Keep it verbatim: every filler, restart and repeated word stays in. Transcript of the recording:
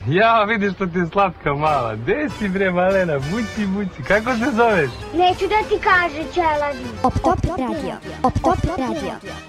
Ja, vidiš što ti je slatka mala. Gde si bre, malena? Buci, buci. Kako se zoveš? Neću da ti kaže, Čelavi. Op Top Radio. Op Top Radio.